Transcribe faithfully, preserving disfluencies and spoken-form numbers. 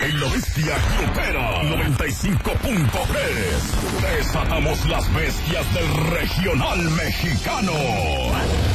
en la bestia grupera noventa y cinco punto tres. Desatamos las bestias del regional mexicano.